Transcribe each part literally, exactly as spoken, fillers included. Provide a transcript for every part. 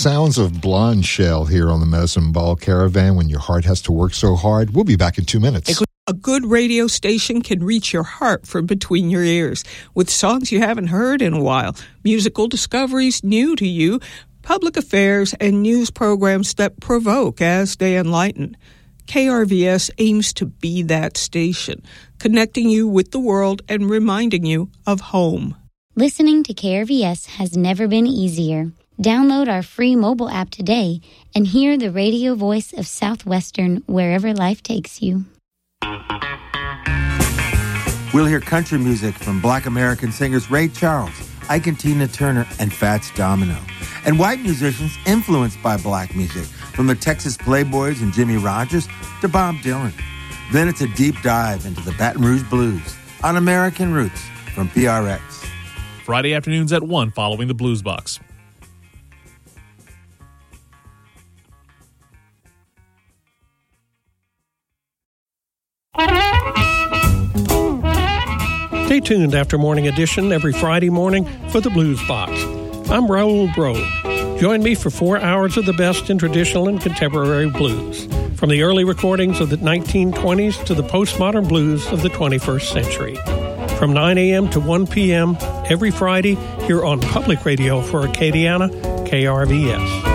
Sounds of Blonde Shell here on the Medicine Ball Caravan when your heart has to work so hard. We'll be back in two minutes. A good radio station can reach your heart from between your ears with songs you haven't heard in a while, musical discoveries new to you, public affairs, and news programs that provoke as they enlighten. K R V S aims to be that station, connecting you with the world and reminding you of home. Listening to K R V S has never been easier. Download our free mobile app today and hear the radio voice of Southwestern wherever life takes you. We'll hear country music from Black American singers Ray Charles, Ike and Tina Turner, and Fats Domino, and white musicians influenced by black music, from the Texas Playboys and Jimmy Rogers to Bob Dylan. Then it's a deep dive into the Baton Rouge Blues on American Roots from P R X. Friday afternoons at one following the Blues Box. Stay tuned after Morning Edition every Friday morning for the Blues Box. I'm Raul Bro. Join me for four hours of the best in traditional and contemporary blues, from the early recordings of the nineteen twenties to the postmodern blues of the twenty-first century. From nine a.m. to one p.m. every Friday here on Public Radio for Acadiana, K R V S.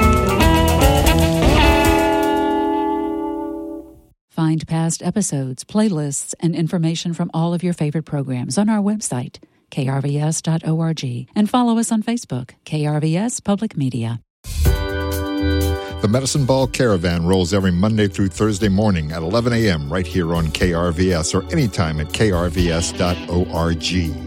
Find past episodes, playlists, and information from all of your favorite programs on our website, k r v s dot org, and follow us on Facebook, K R V S Public Media. The Medicine Ball Caravan rolls every Monday through Thursday morning at eleven a.m. right here on K R V S or anytime at k r v s dot org.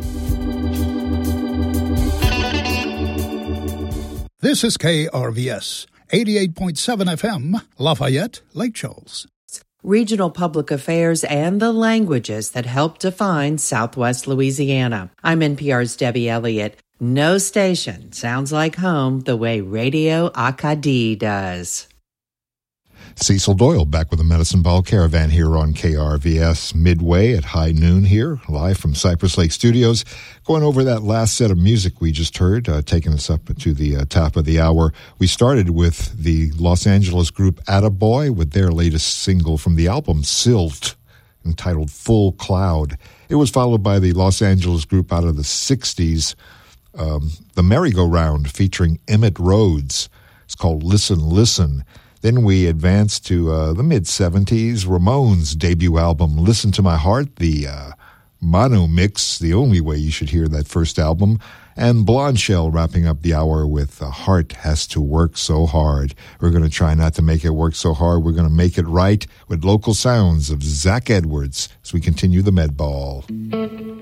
This is K R V S, eighty-eight point seven F M, Lafayette, Lake Charles. Regional public affairs and the languages that help define Southwest Louisiana. I'm N P R's Debbie Elliott. No station sounds like home the way Radio Acadie does. Cecil Doyle back with the Medicine Ball Caravan here on K R V S midway at high noon here, live from Cypress Lake Studios. Going over that last set of music we just heard, uh, taking us up to the uh, top of the hour. We started with the Los Angeles group Attaboy with their latest single from the album Silt, entitled Full Cloud. It was followed by the Los Angeles group out of the sixties, um, The Merry-Go-Round, featuring Emmett Rhodes. It's called Listen, Listen. Then we advanced to uh, the mid-seventies, Ramones' debut album, Listen to My Heart, the uh, mono mix, the only way you should hear that first album, and Blonde Shell wrapping up the hour with uh, Heart Has to Work So Hard. We're going to try not to make it work so hard. We're going to make it right with local sounds of Zach Edwards as we continue the Med Ball.